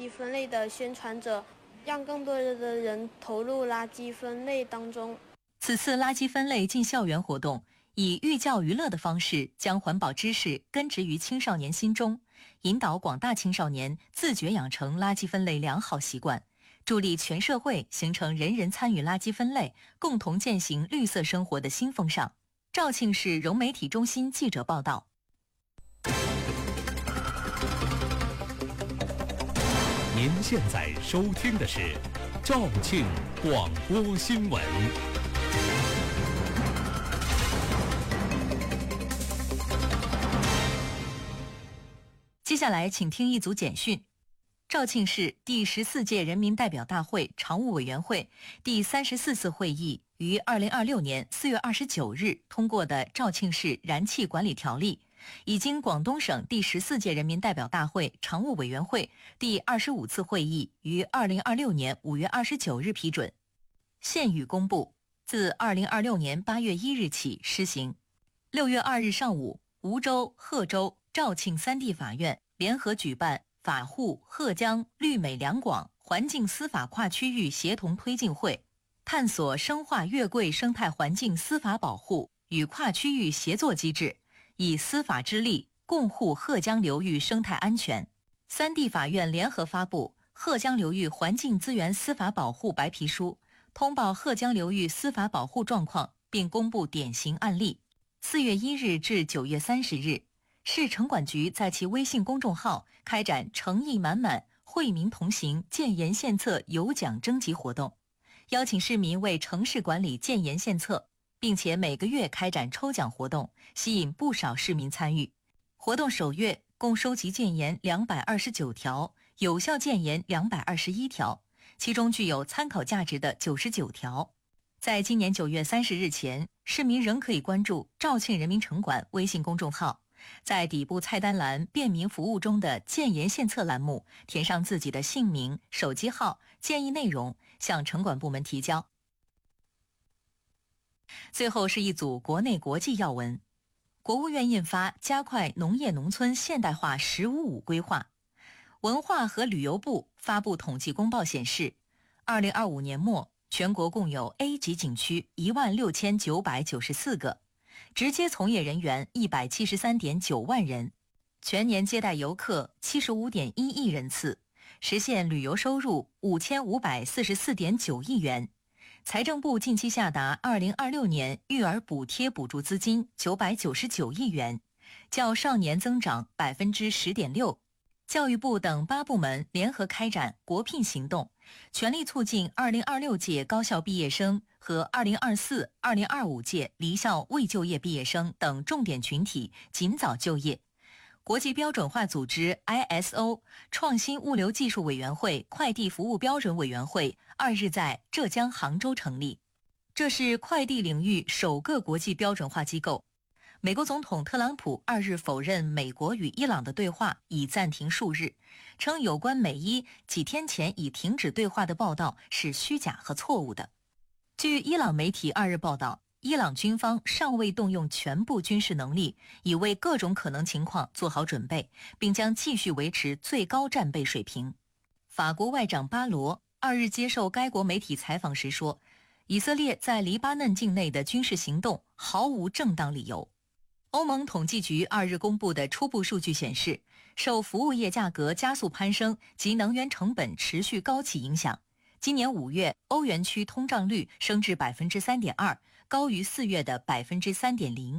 圾分类的宣传者，让更多的人投入垃圾分类当中。 此次垃圾分类进校园活动，以寓教于乐的方式，将环保知识根植于青少年心中，引导广大青少年自觉养成垃圾分类良好习惯，助力全社会形成人人参与垃圾分类、共同践行绿色生活的新风尚。肇庆市融媒体中心记者报道。 您现在收听的是肇庆广播新闻。 接下来请听一组简讯。肇庆市第14届人民代表大会常务委员会第34次会议于2026年4月29日通过的肇庆市燃气管理条例，已经广东省第14届人民代表大会常务委员会第25次会议于2026年5月29日批准。现予公布，自2026年8月1日起施行。6月2日上午，梧州、贺州、肇庆3地法院联合举办法沪、贺江、绿美两广环境司法跨区域协同推进会，探索深化越桂生态环境司法保护与跨区域协作机制，以司法之力共护贺江流域生态安全。3地法院联合发布《贺江流域环境资源司法保护白皮书》，通报贺江流域司法保护状况，并公布典型案例。4月1日至9月30日，市城管局在其微信公众号开展诚意满满、惠民同行建言献策有奖征集活动，邀请市民为城市管理建言献策，并且每个月开展抽奖活动，吸引不少市民参与。活动首月共收集建言229条，有效建言221条，其中具有参考价值的99条。在今年9月30日前，市民仍可以关注肇庆人民城管微信公众号，在底部菜单栏便民服务中的建言献策栏目填上自己的姓名、手机号、建议内容，向城管部门提交。最后是一组国内国际要闻。国务院印发加快农业农村现代化“15+5”规划。文化和旅游部发布统计公报显示，2025年末，全国共有 A 级景区16994个，直接从业人员173.9万人，全年接待游客75.1亿人次，实现旅游收入5544.9亿元。财政部近期下达2026年育儿补贴补助资金999亿元，较上年增长10.6%。教育部等8部门联合开展国聘行动，全力促进2026届高校毕业生和2024、2025届离校未就业毕业生等重点群体尽早就业。国际标准化组织 ISO 创新物流技术委员会快递服务标准委员会2日在浙江杭州成立，这是快递领域首个国际标准化机构。美国总统特朗普2日否认美国与伊朗的对话已暂停数日，称有关美伊几天前已停止对话的报道是虚假和错误的。据伊朗媒体2日报道，伊朗军方尚未动用全部军事能力，已为各种可能情况做好准备，并将继续维持最高战备水平。法国外长巴罗2日接受该国媒体采访时说，以色列在黎巴嫩境内的军事行动毫无正当理由。欧盟统计局2日公布的初步数据显示，受服务业价格加速攀升及能源成本持续高企影响，今年5月欧元区通胀率升至 3.2%， 高于4月的 3.0%。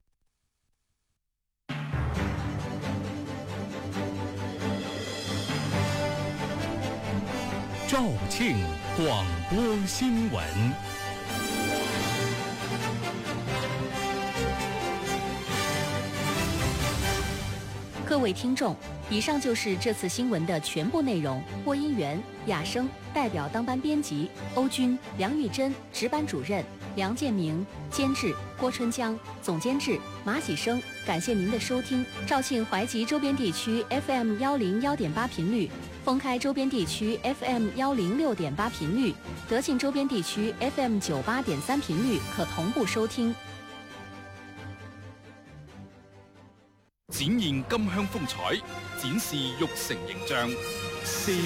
肇庆广播新闻。 各位听众，以上就是这次新闻的全部内容。播音员亚生，代表当班编辑欧军、梁玉珍，值班主任梁建明，监制郭春江，总监制马喜生。感谢您的收听。肇庆怀集周边地区 FM 101.8频率，封开周边地区 FM 106.8频率，德庆周边地区 FM 98.3频率可同步收听。 展現金鄉風采，展示玉成形象。